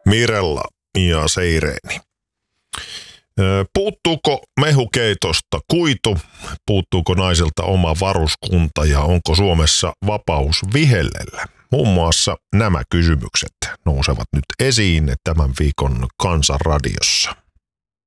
Mirella ja Seireeni. Puuttuuko mehukeitosta kuitu? Puuttuuko naisilta oma varuskunta ja onko Suomessa vapaus vihellellä? Muun muassa nämä kysymykset nousevat nyt esiin tämän viikon Kansan radiossa.